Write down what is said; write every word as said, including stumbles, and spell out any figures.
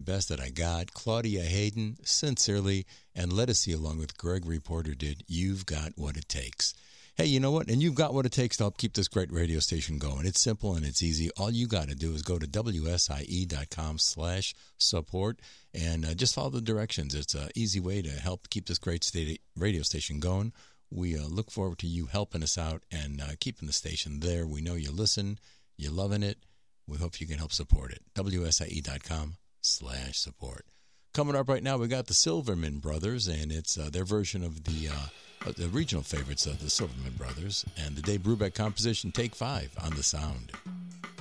best that I got. Claudia Hayden, sincerely, and Lettucey, along with Gregory Porter, did You've Got What It Takes. Hey, you know what? And you've got what it takes to help keep this great radio station going. It's simple and it's easy. All you got to do is go to W S I E dot com slash support and uh, just follow the directions. It's an easy way to help keep this great state radio station going. We uh, look forward to you helping us out and uh, keeping the station there. We know you listen, you're loving it. We hope you can help support it. W S I E dot com slash support. Coming up right now, we got the Silverman Brothers, and it's uh, their version of the uh, the regional favorites of the Silverman Brothers, and the Dave Brubeck composition, Take Five, on The Sound.